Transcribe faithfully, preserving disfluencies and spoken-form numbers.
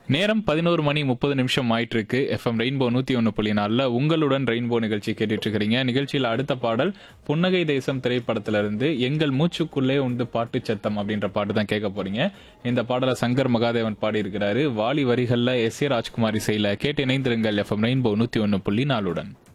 நேரம் பதினோரு மணி முப்பது நிமிஷம் ஆயிட்டு இருக்கு. எஃப்எம் ரெயின்போ நூத்தி ஒன்னு புள்ளி நாலுல உங்களுடன் ரெயின்போ நிகழ்ச்சி கேட்டுட்டு இருக்கிறீங்க. நிகழ்ச்சியில அடுத்த பாடல் புன்னகை தேசம் திரைப்படத்துல இருந்து எங்கள் மூச்சுக்குள்ளே உண்டு பாட்டு சத்தம் அப்படின்ற பாட்டு தான் கேட்க போறீங்க. இந்த பாடலை சங்கர் மகாதேவன் பாடி இருக்கிறாரு. வாலி வரிகள்ல எஸ் ஏ ராஜ்குமார் இசையில கேட்டு இணைந்திருங்கள் எஃப்எம் ரெயின்போ நூத்தி ஒன்னு புள்ளி நாலுடன்.